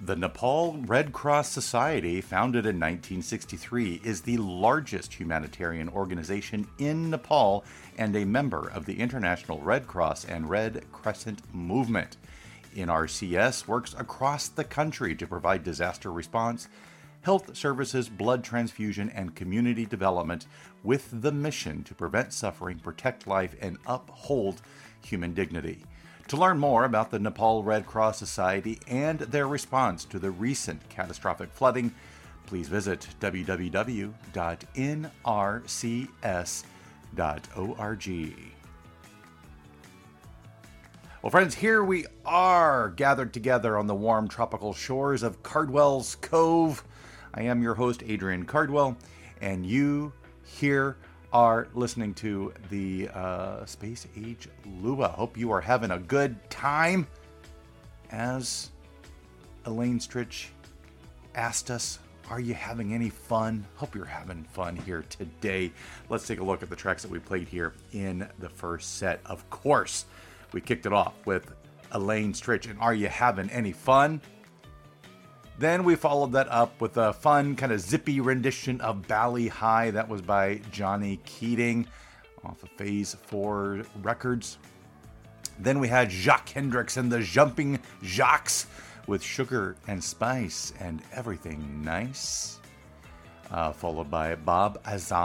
The Nepal Red Cross Society, founded in 1963, is the largest humanitarian organization in Nepal and a member of the International Red Cross and Red Crescent movement. NRCS works across the country to provide disaster response, health services, blood transfusion, and community development with the mission to prevent suffering, protect life, and uphold human dignity. To learn more about the Nepal Red Cross Society and their response to the recent catastrophic flooding, please visit www.nrcs.org. Well, friends, here we are gathered together on the warm tropical shores of Cardwell's Cove. I am your host, Adrian Cardwell, and you here are listening to the Space Age Lua. Hope you are having a good time. As Elaine Stritch asked us, are you having any fun? Hope you're having fun here today. Let's take a look at the tracks that we played here in the first set. Of course, we kicked it off with Elaine Stritch and Are You Having Any Fun? Then we followed that up with a fun, kind of zippy rendition of Bali High. That was by Johnny Keating off of Phase 4 Records. Then we had Jacques Hendricks and the Jumping Jacques with Sugar and Spice and Everything Nice. Followed by Bob Azam